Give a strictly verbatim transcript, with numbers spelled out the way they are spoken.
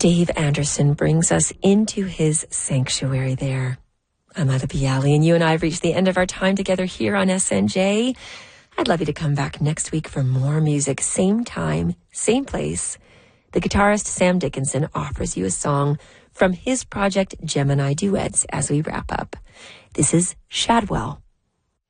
Dave Anderson brings us into his sanctuary there. I'm Ada Bialy, and you and I have reached the end of our time together here on S N J. I'd love you to come back next week for more music, same time, same place. The guitarist Sam Dickinson offers you a song from his project Gemini Duets as we wrap up. This is Shadwell.